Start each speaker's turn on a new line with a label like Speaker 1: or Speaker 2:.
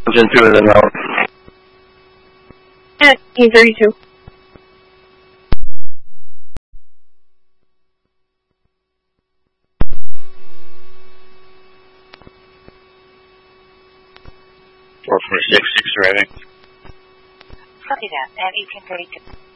Speaker 1: Engine 2 is in route.
Speaker 2: At 1832.
Speaker 3: Six driving.
Speaker 4: Copy that, at 1832.